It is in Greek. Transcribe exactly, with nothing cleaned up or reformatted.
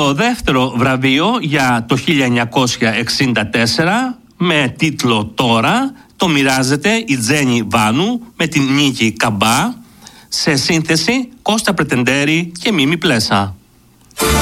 το δεύτερο βραβείο για το χίλια εννιακόσια εξήντα τέσσερα με τίτλο «Τώρα» το μοιράζεται η Τζένι Βάνου με την Νίκη Καμπά, σε σύνθεση Κώστα Πρετεντέρη και Μίμη Πλέσα.